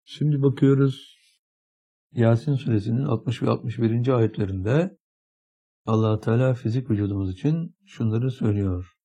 Şimdi bakıyoruz Yasin suresinin 60 ve 61. ayetlerinde Allah Teala fizik vücudumuz için şunları söylüyor.